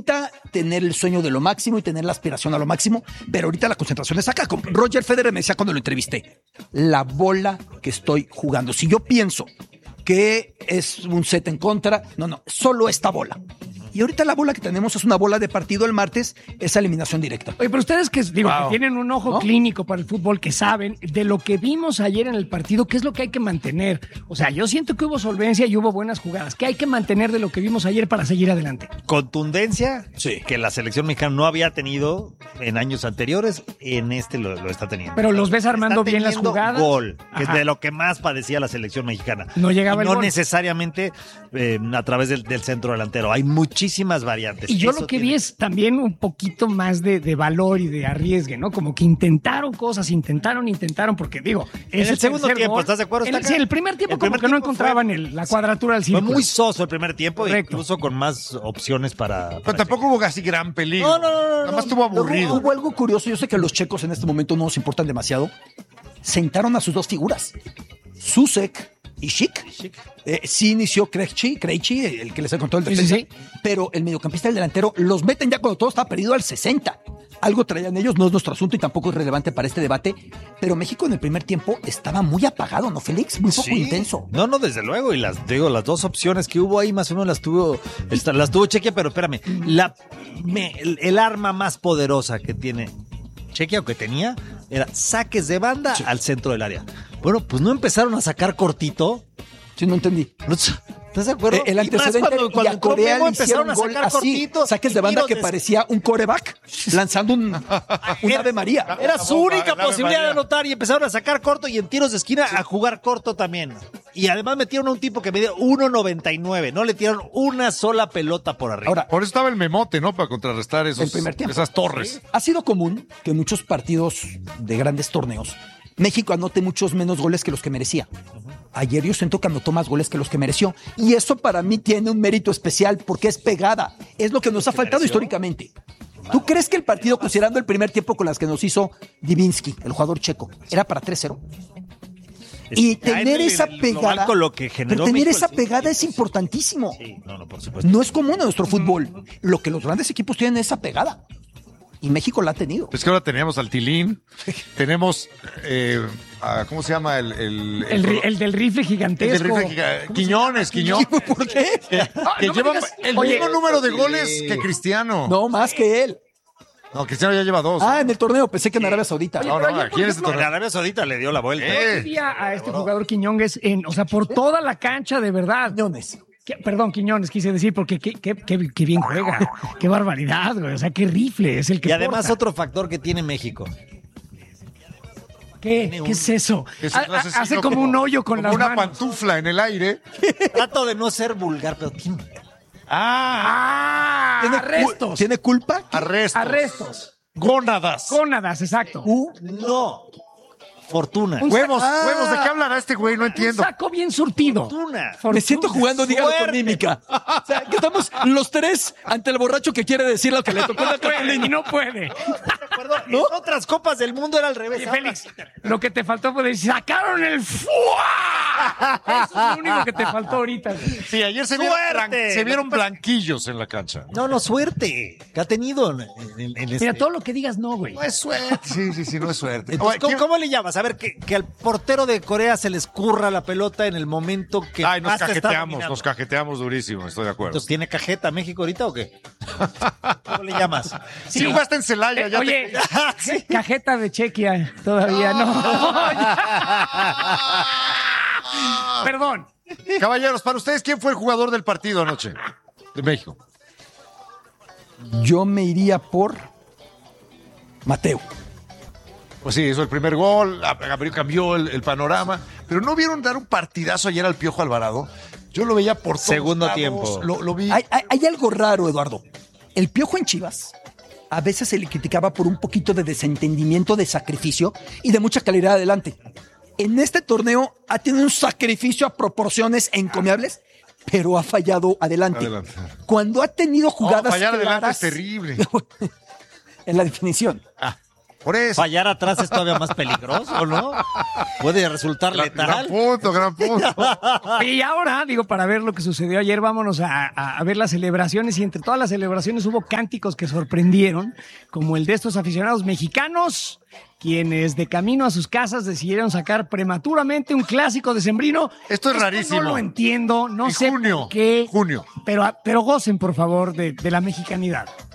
bonita tener el sueño de lo máximo y tener la aspiración a lo máximo, pero ahorita la concentración es acá. Como Roger Federer me decía cuando lo entrevisté, la bola que estoy jugando. Si yo pienso que es un set en contra, no, solo esta bola. Y ahorita la bola que tenemos es una bola de partido el martes, esa eliminación directa. Oye, pero ustedes que tienen un ojo clínico para el fútbol, que saben de lo que vimos ayer en el partido, ¿qué es lo que hay que mantener? O sea, yo siento que hubo solvencia y hubo buenas jugadas. ¿Qué hay que mantener de lo que vimos ayer para seguir adelante? Contundencia, sí, que la selección mexicana no había tenido en años anteriores, en este lo está teniendo. Pero los ves armando bien las jugadas. Gol, que es de lo que más padecía la selección mexicana. No llegaba el gol. No necesariamente a través del centro delantero. Hay muchísimas variantes. Y yo lo que vi es también un poquito más de valor y de arriesgue, ¿no? Como que intentaron cosas, intentaron, porque digo... En el segundo tiempo, gol, ¿estás de acuerdo? Sí, el primer tiempo como que no encontraban la cuadratura del círculo. Fue muy soso el primer tiempo, correcto, incluso con más opciones para Pero tampoco hubo así gran peligro. No. Nada más estuvo aburrido. Hubo algo curioso, yo sé que a los checos en este momento no nos importan demasiado. Sentaron a sus dos figuras, Susek y Schick. Sí inició Krejci, el que les ha contado el defensa, sí. Pero el mediocampista y el delantero los meten ya cuando todo está perdido al 60. Algo traían ellos, no es nuestro asunto y tampoco es relevante para este debate, pero México en el primer tiempo estaba muy apagado, ¿no, Félix? Muy poco intenso. No, desde luego, y las dos opciones que hubo ahí más o menos las tuvo Chequia, pero espérame, el arma más poderosa que tiene Chequia o que tenía era saques de banda al centro del área. Bueno, pues no empezaron a sacar cortito. Sí, no entendí. ¿Estás de acuerdo? El antecedente cuando y a Corea le empezaron a gol sacar así, cortito. saques de banda que parecía un quarterback lanzando un Ave María. Era su única Ave posibilidad María. de anotar y empezaron a sacar corto y en tiros de esquina a jugar corto también. Y además metieron a un tipo que medía 1.99. No le tiraron una sola pelota por arriba. Ahora, Por eso estaba el memote, ¿no? Para contrarrestar el primer tiempo. esas torres. Ha sido común que en muchos partidos de grandes torneos México anote muchos menos goles que los que merecía. Ayer yo siento que anotó más goles que los que mereció. Y eso para mí tiene un mérito especial porque es pegada. Es lo que nos ha faltado históricamente. ¿Tú crees que el partido, considerando el primer tiempo con las que nos hizo Divinsky, el jugador checo, era para 3-0? Y tener esa pegada, con lo que generó pero tener México, esa pegada es importantísimo. Sí, no, por supuesto. No es común en nuestro fútbol. Lo que los grandes equipos tienen es esa pegada. Y México la ha tenido. Es que ahora teníamos al Tilín, tenemos, ¿cómo se llama? El del rifle gigantesco. Quiñones. ¿Por qué? Que no me lleva digas. el Oye, mismo número de goles que Cristiano. No, más que él. No, Cristiano ya lleva 2. En el torneo, pensé que en Arabia Saudita. No, pero ayer, aquí en este por En torneo. Arabia Saudita le dio la vuelta. Yo diría a este jugador Quiñones, o sea, por toda la cancha, de verdad. Quiñones. Perdón, Quiñones, quise decir, porque qué bien juega. Qué barbaridad, güey. O sea, qué rifle es el que Y además porta. otro factor que tiene México. ¿Qué es eso? Que se hace así, Hace ¿no? como un hoyo con como las una manos. pantufla en el aire. Trato de no ser vulgar, pero tiene... Arrestos. ¿Tiene culpa? Arrestos. Gónadas. Gónadas, exacto. No. Fortuna. Huevos. ¿De qué hablará este güey? No Un entiendo. saco bien surtido. Fortuna. Me siento jugando, dígalo con Suerte. mímica. O sea, que estamos los tres ante el borracho que quiere decir lo que le tocó en la Puede, y no puede. ¿De acuerdo? En otras copas del mundo era al revés. Oye, Félix, lo que te faltó fue decir, sacaron el ¡fua! Eso es lo único que te faltó ahorita. Sí, ayer se Suerte. vieron blanquillos en la cancha. No, suerte. Que ha tenido en este... Mira, todo lo que digas no, güey. No es suerte. Sí, no es suerte. Entonces, ¿cómo le llamas? A ver, que al portero de Corea se le escurra la pelota en el momento que Ay, más te está dominando. nos cajeteamos durísimo, estoy de acuerdo. Entonces, ¿tiene cajeta México ahorita o qué? ¿Cómo le llamas? Sí, jugaste en Celaya. Ya Oye, Sí. cajeta de Chequia, todavía no. Perdón. Caballeros, para ustedes, ¿quién fue el jugador del partido anoche? De México. Yo me iría por Mateo. Pues sí, hizo el primer gol, cambió el panorama. Pero ¿no vieron dar un partidazo ayer al Piojo Alvarado? Yo lo veía por todos Segundo lados, tiempo. Lo vi. Hay algo raro, Eduardo. El Piojo en Chivas a veces se le criticaba por un poquito de desentendimiento, de sacrificio y de mucha calidad adelante. En este torneo ha tenido un sacrificio a proporciones encomiables, pero ha fallado adelante. Cuando ha tenido jugadas fallar adelante claras, es terrible. en la definición. Por eso. Fallar atrás es todavía más peligroso, ¿no? Puede resultar letal. Gran punto. Y ahora, para ver lo que sucedió ayer, vámonos a ver las celebraciones. Y entre todas las celebraciones hubo cánticos que sorprendieron, como el de estos aficionados mexicanos, quienes de camino a sus casas decidieron sacar prematuramente un clásico decembrino. Esto es rarísimo. No lo entiendo, no sé por qué. Junio. Pero gocen, por favor, de la mexicanidad.